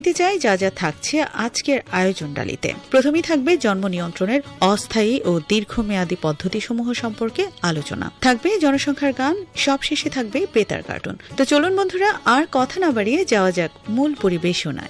নিতে চাই যা যা থাকছে আজকের আয়োজনডালিতে। প্রথমেই থাকবে জন্ম নিয়ন্ত্রণের অস্থায়ী ও দীর্ঘমেয়াদী পদ্ধতিসমূহ সম্পর্কে আলোচনা, থাকবে জনসংখ্যার গান, সবশেষে থাকবে বেতার কার্টুন। তো চলুন বন্ধুরা, আর কথা না বাড়িয়ে যাওয়া যাক মূল পরিবেশনায়।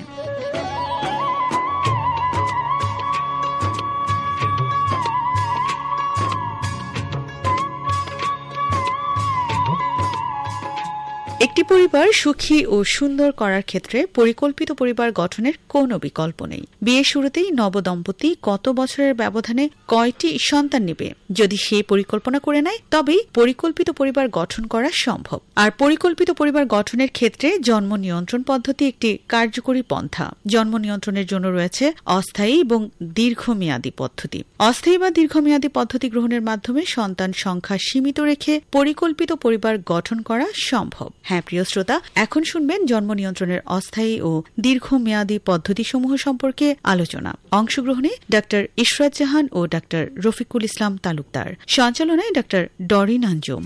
একটি পরিবার সুখী ও সুন্দর করার ক্ষেত্রে পরিকল্পিত পরিবার গঠনের কোনো বিকল্প নেই। বিয়ের শুরুতেই নবদম্পতি কত বছরের ব্যবধানে কয়টি সন্তান নেবে যদি সে পরিকল্পনা করে নেয়, তবেই পরিকল্পিত পরিবার গঠন করা সম্ভব। আর পরিকল্পিত পরিবার গঠনের ক্ষেত্রে জন্ম নিয়ন্ত্রণ পদ্ধতি একটি কার্যকরী পন্থা। জন্ম নিয়ন্ত্রণের জন্য রয়েছে অস্থায়ী এবং দীর্ঘমেয়াদী পদ্ধতি। অস্থায়ী বা দীর্ঘমেয়াদী পদ্ধতি গ্রহণের মাধ্যমে সন্তান সংখ্যা সীমিত রেখে পরিকল্পিত পরিবার গঠন করা সম্ভব। হ্যাঁ প্রিয় শ্রোতা, এখন শুনবেন জন্ম নিয়ন্ত্রণের অস্থায়ী ও দীর্ঘমেয়াদী পদ্ধতিসমূহ সম্পর্কে আলোচনা। অংশগ্রহণে ডাক্তার ইশরাত জাহান ও ডাক্তার রফিকুল ইসলাম তালুকদার, সঞ্চালনায় ডাক্তার ডরিন আঞ্জুম।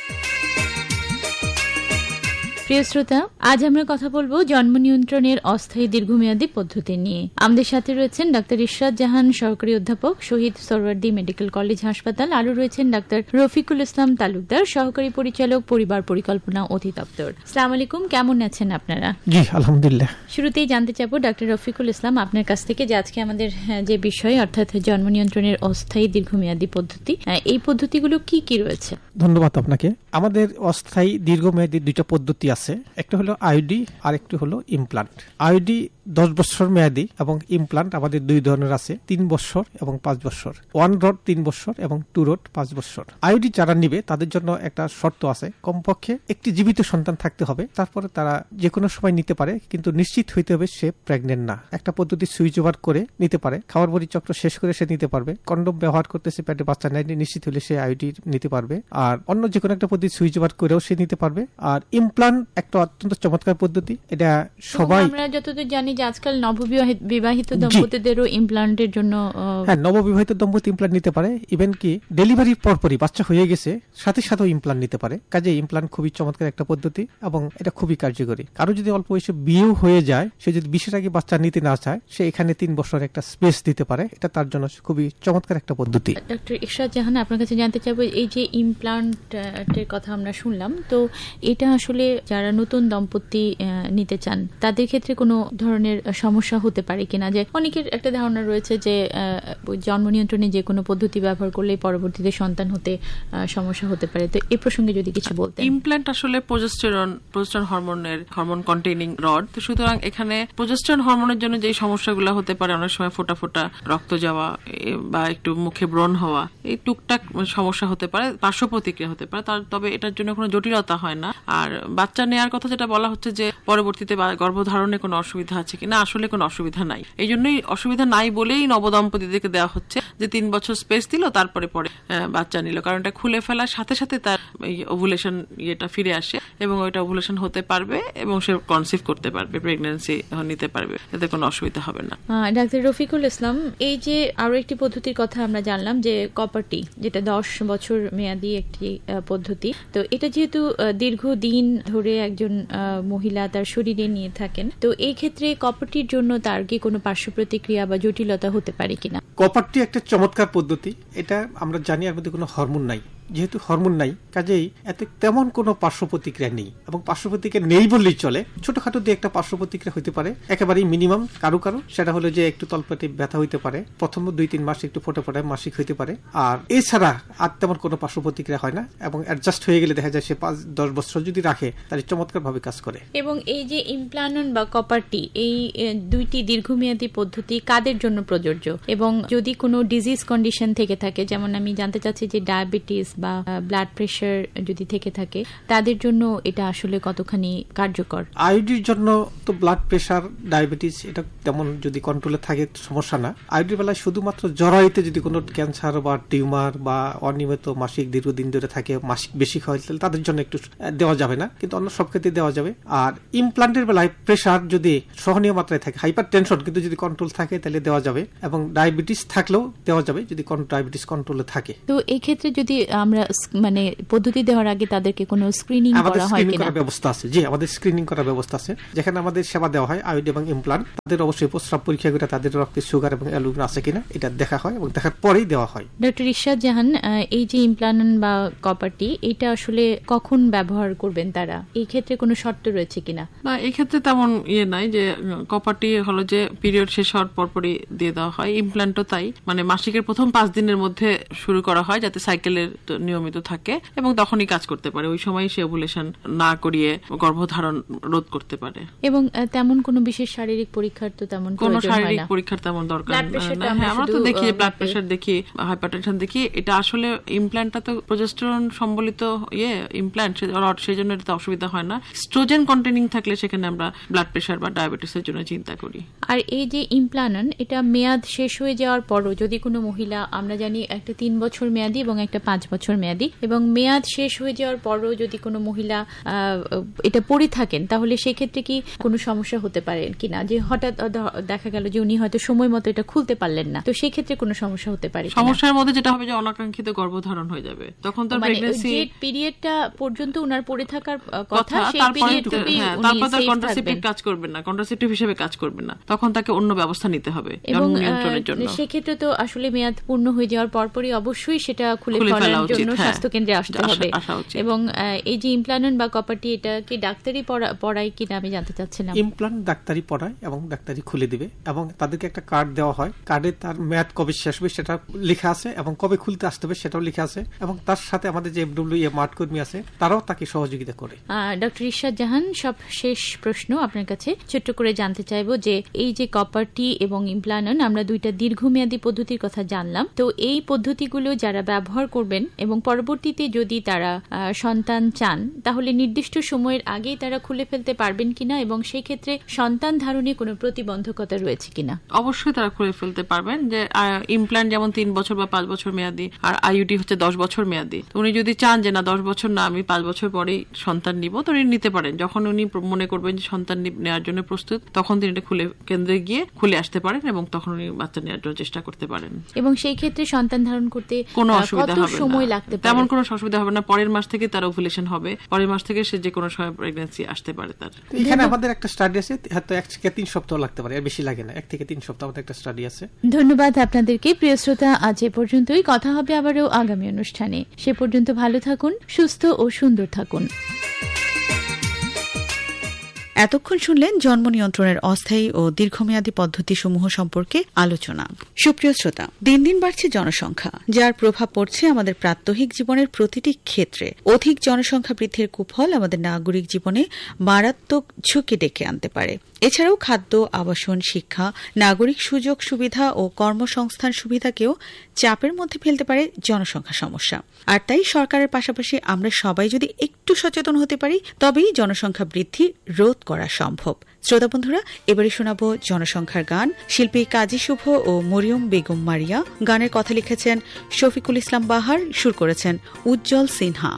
প্রিয় শ্রোতা, আজ আমরা কথা বলবো জন্ম নিয়ন্ত্রণের অস্থায়ী দীর্ঘমেয়াদী পদ্ধতি নিয়ে। আমাদের সাথে রয়েছেন ডাক্তার ইশরাত জাহান, সহকারী অধ্যাপক, শহীদ সোহরাওয়ার্দী মেডিকেল কলেজ হাসপাতাল। আরও রয়েছেন ডাক্তার রফিকুল ইসলাম তালুকদার, সহকারী পরিচালক, পরিবার পরিকল্পনা অধিদপ্তর। আসসালামু আলাইকুম, কেমন আছেন আপনারা? জি আলহামদুলিল্লাহ। শুরুতেই জানতে চাবো ডাক্তার রফিকুল ইসলাম আপনার কাছ থেকে যে আজকে আমাদের যে বিষয় অর্থাৎ জন্ম নিয়ন্ত্রণের অস্থায়ী দীর্ঘমেয়াদী পদ্ধতি, এই পদ্ধতিগুলো কি কি রয়েছে? ধন্যবাদ আপনাকে। আমাদের অস্থায়ী দীর্ঘমেয়াদী দুইটা পদ্ধতি আছে, একটা হলো আইউডি আর একটি হলো ইমপ্লান্ট। আইউডি 10 বছর মেয়াদী এবং ইমপ্লান্ট আমাদের দুই ধরনের আছে, 3 বছর এবং 5 বছর। 1 রড 3 বছর এবং 2 রড 5 বছর। আইউডি যারা নিবে তাদের জন্য একটা শর্ত আছে, কমপক্ষে একটি জীবিত সন্তান থাকতে হবে। তারপরে তারা যে কোনো সময় নিতে পারে, কিন্তু নিশ্চিত হইতে হবে সে প্রেগনেন্ট না। একটা পদ্ধতি সুইচ ওভার করে নিতে পারে, খাওয়ার পরিচক্র শেষ করে সে নিতে পারবে। কন্ডম ব্যবহার করতেছে, পেটে বাচ্চা নেয়নি, নিশ্চিত হলে সে আইউডি নিতে পারবে। আর অন্য যে কোনো একটা পদ্ধতি সুইচ ওভার করেও সে নিতে পারবে। আর ইমপ্লান্ট একটা অত্যন্ত চমৎকার পদ্ধতি, এটা সবাই আমরা যতদূর জানি যে আজকাল নববিবাহিত দম্পতিদেরও ইমপ্লান্টের জন্য, হ্যাঁ নববিবাহিত দম্পতি ইমপ্লান্ট নিতে পারে। ইভেন কি ডেলিভারির পরপরই বাচ্চা হয়ে গেছে সাথে সাথেও ইমপ্লান্ট নিতে পারে। কাজে ইমপ্লান্ট খুবই চমৎকার একটা পদ্ধতি এবং এটা খুবই কার্যকরী। কারো যদি অল্প বয়সে বিয়েও হয়ে যায়, সে যদি 20 আগে বাচ্চা নিতে না চায়, সে এখানে 3 বছর একটা স্পেস দিতে পারে। এটা তার জন্য খুবই চমৎকার একটা পদ্ধতি। ডক্টর ইশরাত জাহান, আপনার কাছে জানতে চাইবো, এই যে ইমপ্লান্টের কথা আমরা শুনলাম, তো এটা আসলে যারা নতুন দম্পতি নিতে চান তাদের ক্ষেত্রে কোনো ধরনের সমস্যা হতে পারে কিনা? যে অনেকের একটা ধারণা রয়েছে যে জন্ম নিয়ন্ত্রণে যে কোনো পদ্ধতি ব্যবহার করলে পরবর্তীতে সন্তান হতে সমস্যা হতে পারে, তো এই প্রসঙ্গে যদি কিছু বলতেন। ইমপ্ল্যান্ট আসলে প্রোজেস্টেরন হরমোন কন্টেইনিং রড, তো সুতরাং এখানে প্রোজেস্টেরন হরমোনের জন্য যে সমস্যাগুলো হতে পারে, অনেক সময় ফোটা ফোটা রক্ত যাওয়া বা একটু মুখে ব্রণ হওয়া, এই টুকটাক সমস্যা হতে পারে, পার্শ্ব প্রতিক্রিয়া হতে পারে। তবে এটার জন্য কোনো জটিলতা হয় না। আর বাচ্চা নেওয়ার কথা যেটা বলা হচ্ছে যে পরবর্তীতে গর্ভধারণে কোনো অসুবিধা আছে কিনা, আসলে কোনো অসুবিধা নাই। এই জন্যই অসুবিধা নাই বলেই নবদম্পতিদেরকে দেওয়া হচ্ছে যে 3 বছর স্পেস দিল, তারপরে বাচ্চা নিল। কারণ এটা খুলে ফেলার সাথে সাথে তার ওভুলেশন ইয়েটা ফিরে আসে এবং ওইটা ওভুলেশন হতে পারবে এবং সে কনসিভ করতে পারবে, প্রেগন্যান্সি নিতে পারবে, এতে কোনো অসুবিধা হবে না। ডাক্তার রফিকুল ইসলাম, এই যে আরো একটি পদ্ধতির কথা আমরা জানলাম যে কপারটি, যেটা 10 বছর মেয়াদী একটি পদ্ধতি, তো এটা যেহেতু দীর্ঘদিন ধরে একজন মহিলা তার শরীরে নিয়ে থাকেন, তো এই ক্ষেত্রে কপারটির জন্য তার কি কোনো পার্শ্ব প্রতিক্রিয়া বা জটিলতা হতে পারে কিনা? কপারটি একটা চমৎকার পদ্ধতি, এটা আমরা জানি এর মধ্যে কোনো হরমোন নাই। যেহেতু হরমোন নাই, কাজেই এতে তেমন কোনো পার্শ্ব প্রতিক্রিয়া নেই এবং পার্শ্ব প্রতিক্রিয়া নেই বললেই চলে। ছোটখাটো দিয়ে একটা পার্শ্ব প্রতিক্রিয়া হতে পারে, একেবারেই মিনিমাম। কারো সেটা হলো যে একটু তলপেটে ব্যথা হইতে পারে, প্রথম 2-3 মাস একটু ফোটা ফোটায় মাসিক হইতে পারে। আর এছাড়া আর তেমন কোনো পার্শ্ব প্রতিক্রিয়া হয় না এবং অ্যাডজাস্ট হয়ে গেলে দেখা যায় সে 5-10 বছর যদি রাখে তাহলে চমৎকার ভাবে কাজ করে। এবং এই যে ইমপ্লান্ট বা কপারটি, এই দুইটি দীর্ঘমেয়াদী পদ্ধতি কাদের জন্য প্রযোজ্য? এবং যদি কোনো ডিজিজ কন্ডিশন থেকে থাকে, যেমন আমি জানতে চাচ্ছি যে ডায়াবেটিস বা ব্লাড প্রেশার যদি থেকে থাকে, তাদের জন্য এটা আসলে কতখানি কার্যকর? আইডির জন্য তো ব্লাড প্রেশার, ডায়াবেটিস এটা তেমন যদি কন্ট্রোলে থাকে সমস্যা না। আইডির বেলায় শুধুমাত্র জরায়ুতে যদি কোনো ক্যান্সার বা টিউমার বা অনিয়মিত মাসিক দীর্ঘদিন ধরে থাকে, মাসিক বেশি হয়, তাদের জন্য একটু দেওয়া যাবে না, কিন্তু অন্য সব ক্ষেত্রে দেওয়া যাবে। আর ইমপ্লান্টের বেলায় প্রেশার যদি সহনীয় মাত্রায় থাকে, হাইপার টেনশন কিন্তু যদি কন্ট্রোল থাকে তাহলে দেওয়া যাবে, এবং ডায়াবেটিস থাকলেও দেওয়া যাবে যদি ডায়াবেটিস কন্ট্রোলে থাকে। তো এই ক্ষেত্রে যদি আমরা মানে পদ্ধতি দেওয়ার আগে তাদেরকে কোনো স্ক্রিনিং করা হয় কিনা? ব্যবস্থা আছে, জি আমাদের স্ক্রিনিং করার ব্যবস্থা আছে। যেখানে আমাদের সেবা দেওয়া হয় আইওডি এবং ইমপ্লান্ট, তাদের অবশ্যই প্রস্রাব পরীক্ষা করে তাদের রক্তে সুগার এবং অ্যালুমিন আছে কিনা এটা দেখা হয় এবং দেখার পরেই দেওয়া হয়। ডক্টর ইরশাদ জাহান, এই যে ইমপ্লান্ট বা কপারটি, এটা আসলে কখন ব্যবহার করবেন তারা? এই ক্ষেত্রে কোনো শর্ত রয়েছে কিনা? না, এই ক্ষেত্রে তেমন নাই যে কপারটি হলো যে পিরিয়ড শেষ হওয়ার পরপরই দিয়ে দেওয়া হয়। ইমপ্লান্টও তাই, মানে মাসিকের প্রথম 5 দিনের মধ্যে শুরু করা হয় যাতে সাইকেলের নিয়মিত থাকে এবং তখনই কাজ করতে পারে, ওই সময় সে ওভুলেশন না করিয়ে গর্ভধারণ রোধ করতে পারে। এবং তেমন কোনো বিশেষ শারীরিক পরীক্ষার তো তেমন কোনো শারীরিক পরীক্ষার তেমন দরকার না। আমরা তো দেখি ব্লাড প্রেশার দেখি, হাইপারটেনশন দেখি। এটা আসলে ইমপ্ল্যান্টটা তো প্রোজেস্টেরন সম্বলিত ইমপ্ল্যান্ট, সেই জন্য এটা অসুবিধা হয় না। স্ট্রোজেন কন্টেনিং থাকলে সেখানে আমরা ব্লাড প্রেশার বা ডায়াবেটিসের জন্য চিন্তা করি। আর এই যে ইমপ্লান্ট, এটা মেয়াদ শেষ হয়ে যাওয়ার পরও যদি কোনো মহিলা, আমরা জানি একটা 3 বছর মেয়াদি এবং একটা 5 বছর মেয়াদি, এবং মেয়াদ শেষ হয়ে যাওয়ার পরও যদি কোনো মহিলা এটা পরে থাকেন, তাহলে সেক্ষেত্রে কি কোনো সমস্যা হতে পারে কিনা? যে হঠাৎ দেখা গেল যে উনি হয়তো সময় মতো এটা খুলতে পারলেন না, তো সেই ক্ষেত্রে কোনো সমস্যা হতে পারে? সমস্যার মধ্যে যেটা হবে যে অনাকাঙ্ক্ষিত গর্ভধারণ হয়ে যাবে, তখন তো প্রেগন্যান্সি পিরিয়ডটা পর্যন্ত উনার পড়ে থাকার কথা, সেই পিরিয়ডটুকুই তারপর তার কন্ট্রাসেপটিভ কাজ করবে না, কন্ট্রাসেপটিভ হিসেবে কাজ করবে না, তখন তাকে অন্য ব্যবস্থা নিতে হবে জন্ম নিয়ন্ত্রণের জন্য। সেক্ষেত্রে তো আসলে মেয়াদ পূর্ণ হয়ে যাওয়ার পরপরই অবশ্যই সেটা খুলে ফেলার জন্য স্বাস্থ্য কেন্দ্রে আসতে হবে। এবং এই যে ইমপ্লান্ট বা কপারটি, এটা কি ডাক্তারি পড়ায় কিনা আমি জানতে চাচ্ছিলাম। ইমপ্লান্ট ডাক্তারি পড়ায় এবং ডাক্তারি খুলে দিবে এবং তাদেরকে একটা কার্ড দেওয়া হয়, কার্ডে তার মেয়াদ কবে শেষ হবে সেটা লেখা আছে এবং কবে খুলতে আসতে হবে সেটাও লেখা আছে, এবং তার সাথে আমাদের যে এফডব্লিউ মাঠ কর্মী আছে তারাও তাকে সহযোগিতা করে। ডক্টর ইরশাদ জাহান, সব শেষ প্রশ্ন আপনার কাছে ছোট্ট করে জানতে চাইবো যে এই যে কপারটি এবং ইমপ্লান্ট, আমরা দুইটা দীর্ঘমেয়াদী পদ্ধতির কথা জানলাম, তো এই পদ্ধতিগুলো যারা ব্যবহার করবেন এবং পরবর্তীতে যদি তারা সন্তান চান, তাহলে নির্দিষ্ট সময়ের আগেই তারা খুলে ফেলতে পারবেন কিনা, এবং সেই ক্ষেত্রে সন্তান ধারণে কোনো প্রতিবন্ধকতা রয়েছে কিনা? অবশ্যই তারা খুলে ফেলতে পারবেন। যে ইমপ্লান্ট যেমন 3 বছর বা 5 বছর মেয়াদি, আর আইইউডি হচ্ছে 10 বছর মেয়াদি। তো উনি যদি চান যে না 10 বছর না, আমি 5 বছর পরেই সন্তান নিব, তো উনি নিতে পারেন। যখন উনি মনে করবেন যে সন্তান নেওয়ার জন্য প্রস্তুত, তখন তিনি এটা খুলে কেন্দ্রে গিয়ে খুলে আসতে পারেন এবং তখন উনি বাচ্চা নেওয়ার জন্য চেষ্টা করতে পারেন। এবং সেই ক্ষেত্রে সন্তান ধারণ করতে কোনো অসুবিধা হবে না, সময় লাগতে পারে তেমন কোনো অসুবিধা হবে না। পরের মাস থেকে তার ওভুলেশন হবে, পরের মাস থেকে সে যে কোনো সময় প্রেগন্যান্সি আসতে পারে তার। এখানে আমাদের একটা স্টাডি আছে, হয়তো 1 থেকে 3 সপ্তাহ লাগতে পারে, এর বেশি লাগে না, 1 থেকে 3 সপ্তাহ আমাদের একটা স্টাডি আছে। ধন্যবাদ আপনাদেরকে প্রিয় শ্রোতা, আজ এ পর্যন্তই। কথা হবে আবারও আগামী অনুষ্ঠানে। সে পর্যন্ত ভালো থাকুন, সুস্থ ও সুন্দর থাকুন। এতক্ষণ শুনলেন জন্ম নিয়ন্ত্রণের অস্থায়ী ও দীর্ঘমেয়াদী পদ্ধতিসমূহ সম্পর্কে আলোচনা। সুপ্রিয় শ্রোতা, দিন দিন বাড়ছে জনসংখ্যা, যার প্রভাব পড়ছে আমাদের প্রাত্যহিক জীবনের প্রতিটি ক্ষেত্রে। অধিক জনসংখ্যা বৃদ্ধির কুফল আমাদের নাগরিক জীবনে মারাত্মক ঝুঁকি ডেকে আনতে পারে। এছাড়াও খাদ্য, আবাসন, শিক্ষা, নাগরিক সুযোগ সুবিধা ও কর্মসংস্থান সুবিধাকেও চাপের মধ্যে ফেলতে পারে জনসংখ্যা সমস্যা। আর তাই সরকারের পাশাপাশি আমরা সবাই যদি একটু সচেতন হতে পারি, তবেই জনসংখ্যা বৃদ্ধি রোধ করা সম্ভব। শ্রোতা বন্ধুরা, এবারে শোনাবো জনসংখ্যার গান। শিল্পী কাজী শুভ ও মরিয়ম বেগম মারিয়া। গানের কথা লিখেছেন শফিকুল ইসলাম বাহার, সুর করেছেন উজ্জ্বল সিনহা।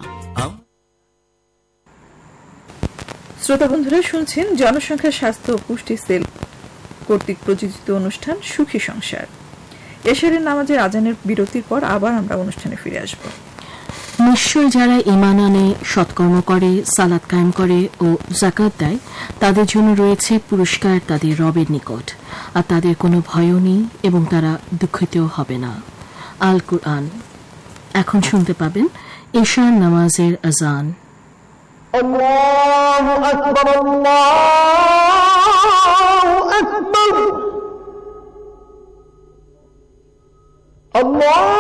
শ্রোতা বন্ধুরা, শুনছেন জনসংখ্যা স্বাস্থ্য ও পুষ্টি সেল কর্তৃক প্রযোজিত অনুষ্ঠান সুখী সংসার। এশারের নামাজের আজানের বিরতির পর আবার আমরা অনুষ্ঠানে ফিরে আসব। নিশ্চয় যারা ঈমান আনে, সৎকর্ম করে, সালাত কায়েম করে ও যাকাত দেয়, তাদের জন্য রয়েছে পুরস্কার তাদের রবের নিকট, আর তাদের কোনো ভয়ও নেই এবং তারা দুঃখিতও হবে না। আল কুরআন। এখন শুনতে পাবেন ঈশার নামাজের আজান। আল্লাহু আকবার, আল্লাহু আকবার, আল্লাহ